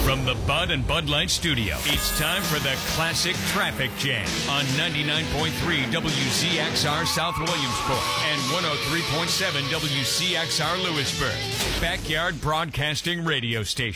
From the Bud and Bud Light studio, it's time for the Classic Traffic Jam on 99.3 WCXR South Williamsport and 103.7 WCXR Lewisburg. Backyard Broadcasting Radio Station.